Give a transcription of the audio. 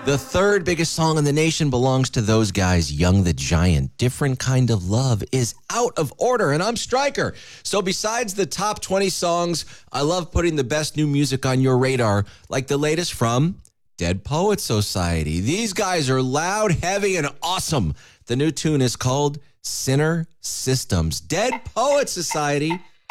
The third biggest song in the nation belongs to those guys, Young the Giant. Different Kind of Love is out of order, and I'm Stryker. So besides the top 20 songs, I love putting the best new music on your radar, like the latest from Dead Poets Society. These guys are loud, heavy, and awesome. The new tune is called Sinner Systems. Dead Poets Society